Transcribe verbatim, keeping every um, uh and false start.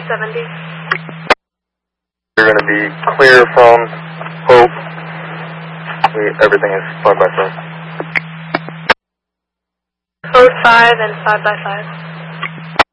seventy. You're going to be clear from Hope. We, everything is five by five. Code five and five by five.